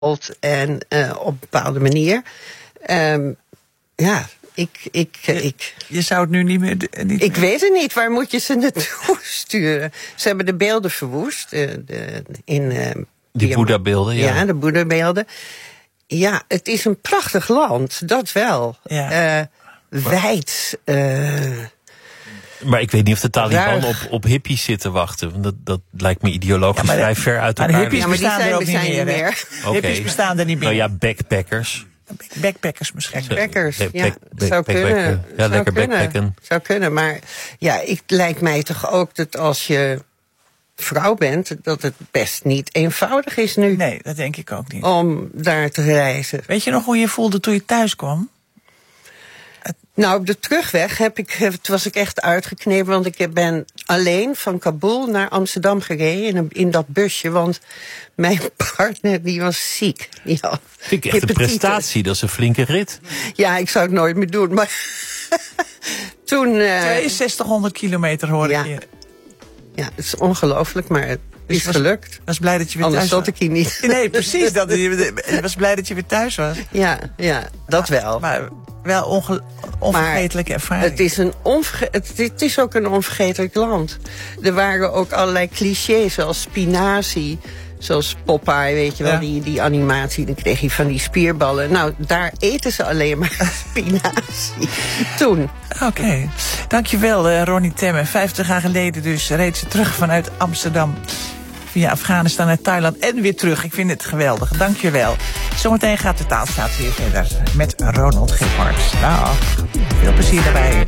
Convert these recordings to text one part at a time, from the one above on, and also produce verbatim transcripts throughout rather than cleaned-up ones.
En uh, op een bepaalde manier. Um, ja, ik... ik, je, ik je zou het nu niet meer... Niet ik meer. weet het niet. Waar moet je ze naartoe sturen? Ze hebben de beelden verwoest. Uh, de, in, uh, die Boeddha-beelden, ja. Ja, de Boeddha-beelden. Ja, het is een prachtig land. Dat wel. Ja. Uh, wijd... Uh, Maar ik weet niet of de Taliban op, op hippies zitten wachten. Want dat, dat lijkt me ideologisch ja, vrij ver uit elkaar. Maar de hippies ja, maar bestaan die zijn, er ook zijn niet meer. meer. Okay. Hippies bestaan er niet meer. Nou ja, backpackers. Backpackers misschien. Backpackers, back, ja. back, back, zou back, kunnen. back, ja, zou lekker kunnen. backpacken. Zou kunnen, maar ja, het lijkt mij toch ook dat als je vrouw bent, dat het best niet eenvoudig is nu. Nee, dat denk ik ook niet. Om daar te reizen. Weet je nog hoe je voelde toen je thuis kwam? Nou, op de terugweg heb ik, was ik echt uitgeknepen, want ik ben alleen van Kabul naar Amsterdam gereden in, in dat busje, want mijn partner die was ziek. Die had Vind ik echt een prestatie, dat is een flinke rit. Ja, ik zou het nooit meer doen, maar toen... Uh, tweeënzestighonderd kilometer hoor ja. ik hier. Ja, het is ongelooflijk, maar het dus is was, gelukt. was blij dat je weer Anders thuis zat ik hier niet. Nee, precies. Dat, je was blij dat je weer thuis was. Ja, ja, dat wel. Maar wel onge, onvergetelijke ervaring. Het is, een onverge het, het is ook een onvergetelijk land. Er waren ook allerlei clichés, zoals spinazie. Zoals Popeye, weet je wel, ja. die, die animatie. Dan kreeg je van die spierballen. Nou, daar eten ze alleen maar spinazie. Toen. Oké. Okay. Dankjewel, uh, Ronnie Temmen. Vijftig jaar geleden dus reed ze terug vanuit Amsterdam. Via Afghanistan naar Thailand en weer terug. Ik vind het geweldig. Dankjewel. Zometeen gaat de taalstaat weer verder met Ronald Gippard. Nou, veel plezier daarbij.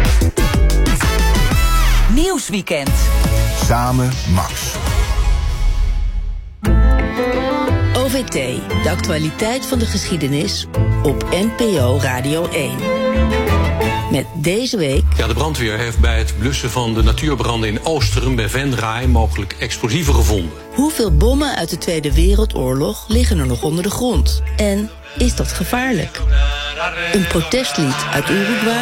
Nieuwsweekend. Samen Max. O V T, de actualiteit van de geschiedenis op N P O Radio één. Met deze week... Ja, de brandweer heeft bij het blussen van de natuurbranden in Oosteren bij Venray mogelijk explosieven gevonden. Hoeveel bommen uit de Tweede Wereldoorlog liggen er nog onder de grond? En is dat gevaarlijk? Een protestlied uit Uruguay?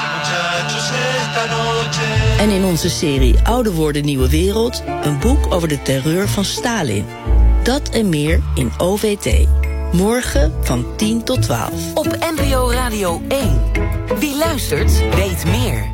En in onze serie Oude Woorden Nieuwe Wereld een boek over de terreur van Stalin. Dat en meer in O V T. Morgen van tien tot twaalf. Op N P O Radio één. Wie luistert, weet meer.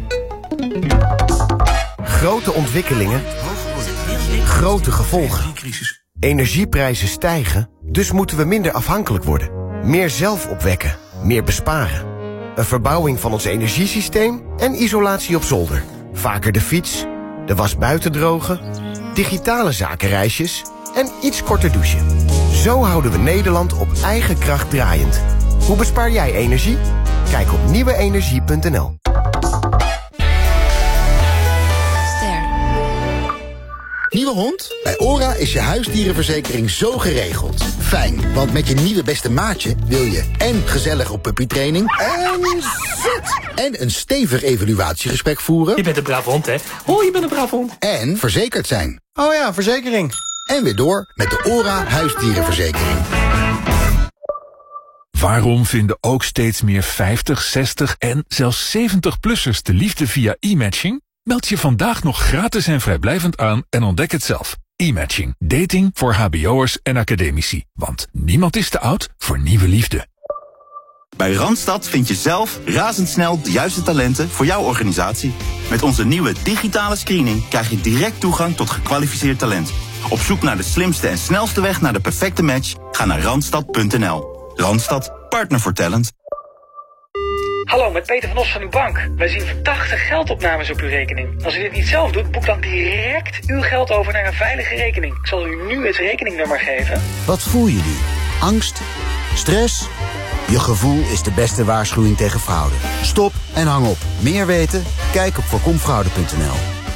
Grote ontwikkelingen. Grote gevolgen. Energieprijzen stijgen, dus moeten we minder afhankelijk worden. Meer zelf opwekken, meer besparen. Een verbouwing van ons energiesysteem en isolatie op zolder. Vaker de fiets, de was buiten drogen, digitale zakenreisjes en iets korter douchen. Zo houden we Nederland op eigen kracht draaiend. Hoe bespaar jij energie? Kijk op nieuwe energie punt n l. Nieuwe hond? Bij ORA is je huisdierenverzekering zo geregeld. Fijn, want met je nieuwe beste maatje wil je en gezellig op puppytraining en zit. En een stevig evaluatiegesprek voeren. Je bent een braaf hond, hè? Oh, je bent een braaf hond. En verzekerd zijn. Oh ja, verzekering. En weer door met de ORA huisdierenverzekering. Waarom vinden ook steeds meer vijftig, zestig en zelfs zeventig-plussers de liefde via e-matching? Meld je vandaag nog gratis en vrijblijvend aan en ontdek het zelf. E-matching. Dating voor hbo'ers en academici. Want niemand is te oud voor nieuwe liefde. Bij Randstad vind je zelf razendsnel de juiste talenten voor jouw organisatie. Met onze nieuwe digitale screening krijg je direct toegang tot gekwalificeerd talent. Op zoek naar de slimste en snelste weg naar de perfecte match? Ga naar randstad punt n l. Randstad, partner voor talent. Hallo, met Peter van Os van uw bank. Wij zien verdachte geldopnames op uw rekening. Als u dit niet zelf doet, boek dan direct uw geld over naar een veilige rekening. Ik zal u nu het rekeningnummer geven. Wat voel je nu? Angst? Stress? Je gevoel is de beste waarschuwing tegen fraude. Stop en hang op. Meer weten? Kijk op voorkom fraude punt n l.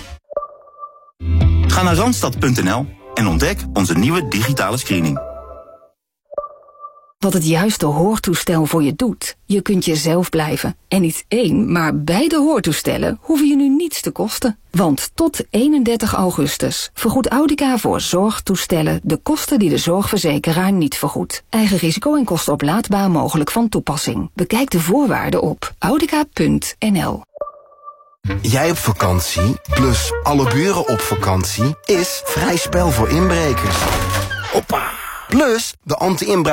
Ga naar randstad punt n l en ontdek onze nieuwe digitale screening. Wat het juiste hoortoestel voor je doet. Je kunt jezelf blijven. En niet één, maar beide hoortoestellen hoeven je nu niets te kosten. Want tot eenendertig augustus vergoedt Audica voor zorgtoestellen de kosten die de zorgverzekeraar niet vergoedt. Eigen risico en kosten oplaadbaar mogelijk van toepassing. Bekijk de voorwaarden op audica punt n l. Jij op vakantie, plus alle buren op vakantie, is vrij spel voor inbrekers. Hoppa! Plus de anti-inbraak